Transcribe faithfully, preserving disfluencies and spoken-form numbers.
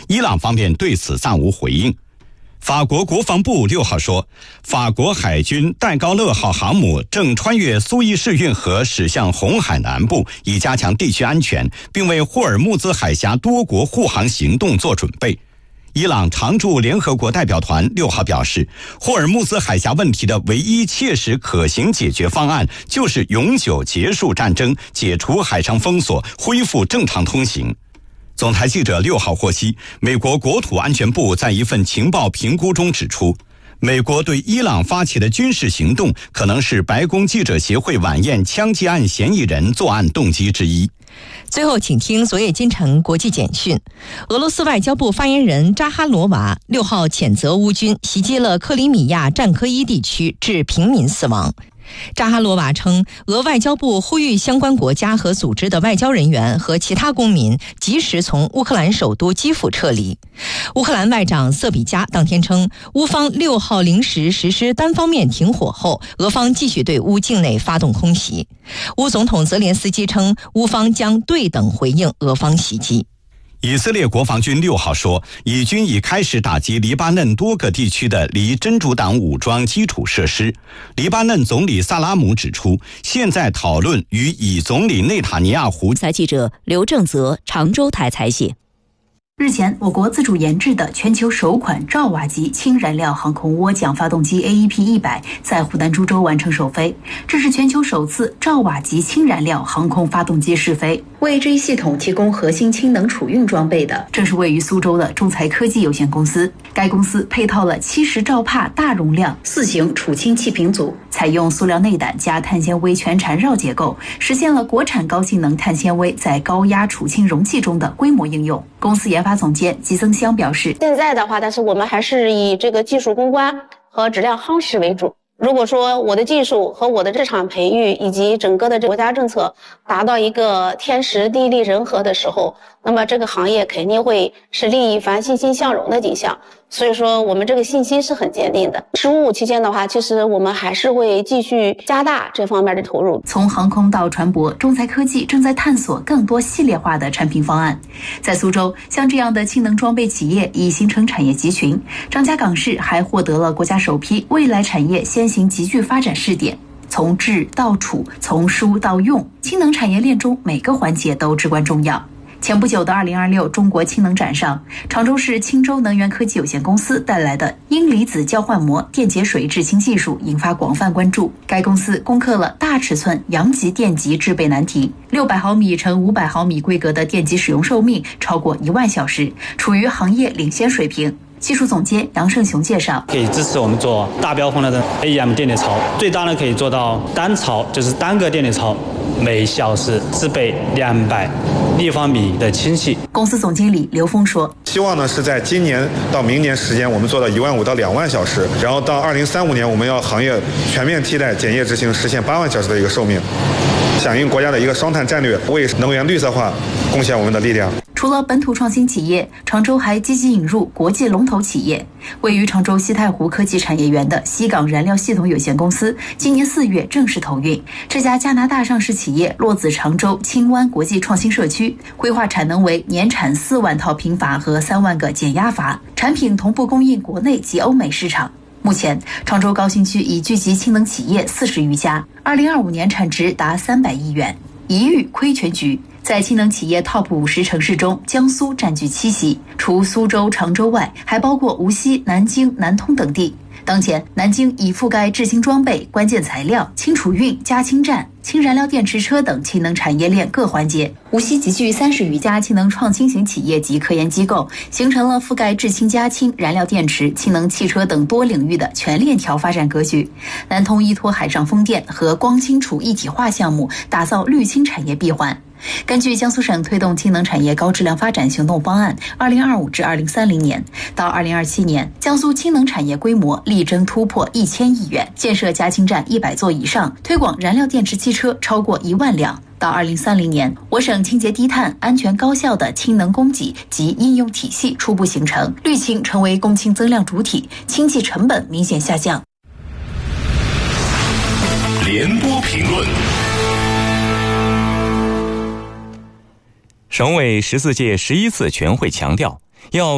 伊朗方面对此暂无回应。法国国防部六号说，法国海军戴高乐号航母正穿越苏伊士运河驶向红海南部，以加强地区安全，并为霍尔木兹海峡多国护航行动做准备。伊朗常驻联合国代表团六号表示，霍尔木兹海峡问题的唯一切实可行解决方案就是永久结束战争，解除海上封锁，恢复正常通行。总台记者六号获悉，美国国土安全部在一份情报评估中指出，美国对伊朗发起的军事行动可能是白宫记者协会晚宴枪击案嫌疑人作案动机之一。 最后请听昨夜今晨国际简讯。俄罗斯外交部发言人扎哈罗娃六号谴责乌军袭击了克里米亚战科伊地区，致平民死亡。扎哈罗娃称，俄外交部呼吁相关国家和组织的外交人员和其他公民及时从乌克兰首都基辅撤离。乌克兰外长瑟比加当天称，乌方六号临时实施单方面停火后，俄方继续对乌境内发动空袭。乌总统泽连斯基称，乌方将对等回应俄方袭击。 以色列国防军六号说，以军已开始打击黎巴嫩多个地区的离真主党武装基础设施。黎巴嫩总理萨拉姆指出，现在讨论与以总理内塔尼亚胡。 记者刘正泽常州台采写。 日前，我国自主研制的全球首款兆瓦级氢燃料航空涡桨发动机 A E P 一百 在湖南株洲完成首飞，这是全球首次兆瓦级氢燃料航空发动机试飞。为这一系统提供核心氢能储运装备的，正是位于苏州的中材科技有限公司。该公司配套了七十兆帕大容量四型储氢气瓶组，采用塑料内胆加碳纤维全缠绕结构，实现了国产高性能碳纤维在高压储氢容器中的规模应用。公司研发总监季增香表示， 现在的话，但是我们还是以这个技术攻关和质量夯实为主。如果说我的技术和我的日常培育以及整个的这国家政策达到一个天时地利人和的时候，那么这个行业肯定会是另一番欣欣向荣的景象。所以说我们这个信心是很坚定的。十五期间的话，其实我们还是会继续加大这方面的投入。 从航空到船舶，中材科技正在探索更多系列化的产品方案。在苏州，像这样的氢能装备企业已形成产业集群。张家港市还获得了国家首批未来产业先行集聚发展试点。从制到储，从输到用，氢能产业链中每个环节都至关重要。前不久的二零二六中国氢能展上，常州市青州能源科技有限公司带来的阴离子交换膜电解水制氢技术引发广泛关注。该公司攻克了大尺寸阳极电极制备难题，六百毫米乘五百毫米规格的电极使用寿命超过一万小时，处于行业领先水平。技术总监杨胜雄介绍， 可以支持我们做大标风的 A E M 电解槽，最大呢可以做到单槽，就是单个电解槽每小时制备两百立方米的氢气。 公司总经理刘峰说， 希望呢是在今年到明年时间，我们做到一万五到两万小时，然后到二零三五年，我们要行业全面替代碱液执行，实现八万小时的一个寿命，响应国家的一个双碳战略，为能源绿色化贡献我们的力量。 除了本土创新企业，常州还积极引入国际龙头企业。位于常州西太湖科技产业园的西港燃料系统有限公司，今年四月正式投运。这家加拿大上市企业落子常州青湾国际创新社区，规划产能为年产四万套平阀和三万个减压阀，产品同步供应国内及欧美市场。目前，常州高新区已聚集氢能企业四十余家，二零二五年产值达三百亿元，一遇亏全局。在氢能企业 Top 五十城市中，江苏占据七席，除苏州、常州外，还包括无锡、南京、南通等地。当前，南京已覆盖制氢装备、关键材料、氢储运、加氢站、氢燃料电池车等氢能产业链各环节。无锡集聚三十余家氢能创新型企业及科研机构，形成了覆盖制氢、加氢、燃料电池、氢能汽车等多领域的全链条发展格局。南通依托海上风电和光氢储一体化项目，打造绿氢产业闭环。根据江苏省推动氢能产业高质量发展行动方案二零二五至二零三零年，到二零二七年，江苏氢能产业规模力争突破一千亿元，建设加氢站一百座以上，推广燃料电池汽车超过一万辆。到二零三零年，我省清洁低碳、安全高效的氢能供给及应用体系初步形成，绿氢成为供氢增量主体，氢气成本明显下降。 联播评论。 省委十四届十一次全会强调，要